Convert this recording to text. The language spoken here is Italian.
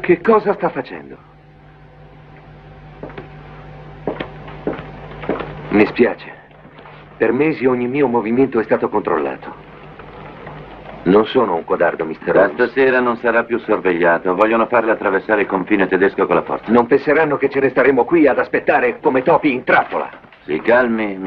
Che cosa sta facendo? Mi spiace. Per mesi ogni mio movimento è stato controllato. Non sono un codardo, Mr. Da Holmes. stasera non sarà più sorvegliato. Vogliono farle attraversare il confine tedesco con la forza. Non penseranno che ce ne staremo qui ad aspettare come topi in trappola. Si calmi,